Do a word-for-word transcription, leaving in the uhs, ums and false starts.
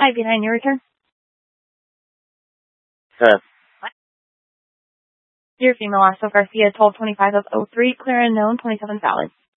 I behind your return. Pass. Dear female, Aso Garcia, twelve twenty-five of oh three, clear unknown, twenty-seven valid.